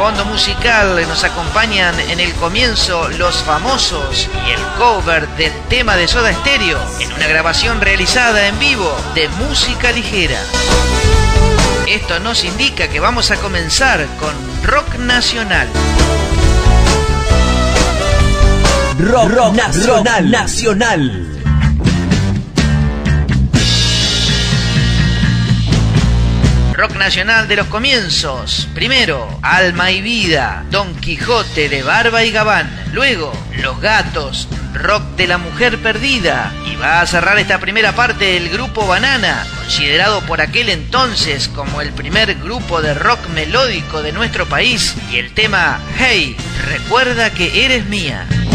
fondo musical nos acompañan en el comienzo Los Famosos y el cover del tema de Soda Stereo en una grabación realizada en vivo de música ligera. Esto nos indica que vamos a comenzar con rock nacional. Rock nacional. Rock nacional de los comienzos. Primero, Alma y Vida, Don Quijote de Barba y Gabán. Luego, Los Gatos, rock de la mujer perdida. Y va a cerrar esta primera parte el grupo Banana, considerado por aquel entonces como el primer grupo de rock melódico de nuestro país. Y el tema Hey, recuerda que eres mía.